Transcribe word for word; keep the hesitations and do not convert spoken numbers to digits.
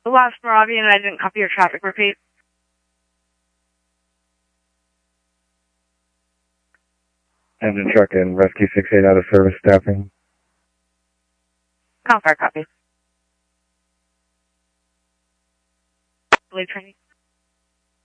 Lost Moravian, and I didn't copy your traffic repeat. Engine truck and rescue six eight out of service staffing. Confire copy. Blade training.